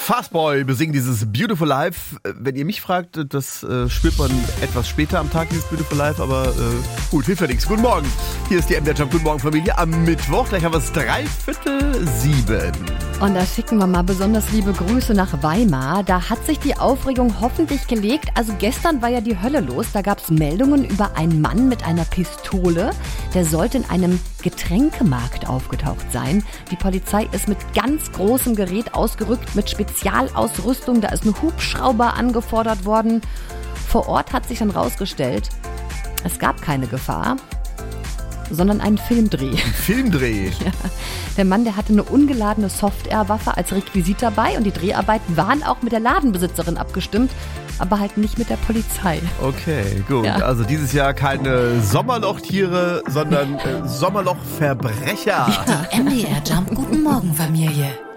Fastboy besingen dieses Beautiful Life. Wenn ihr mich fragt, das spürt man etwas später am Tag, dieses Beautiful Life, aber gut, hilft ja nichts. Guten Morgen, hier ist die MDR Jump. Guten Morgen, Familie. Am Mittwoch, gleich haben wir es 6:45. Und da schicken wir mal besonders liebe Grüße nach Weimar. Da hat sich die Aufregung hoffentlich gelegt. Also gestern war ja die Hölle los. Da gab es Meldungen über einen Mann mit einer Pistole. Der sollte in einem Getränkemarkt aufgetaucht sein. Die Polizei ist mit ganz großem Gerät ausgerückt, mit Spezialausrüstung. Da ist ein Hubschrauber angefordert worden. Vor Ort hat sich dann rausgestellt, es gab keine Gefahr, sondern einen Filmdreh. Ein Filmdreh? Ja. Der Mann, der hatte eine ungeladene Soft-Air-Waffe als Requisit dabei und die Dreharbeiten waren auch mit der Ladenbesitzerin abgestimmt, aber halt nicht mit der Polizei. Okay, gut. Ja. Also dieses Jahr keine Sommerlochtiere, sondern Sommerlochverbrecher. Die MDR Jump Guten Morgen Familie.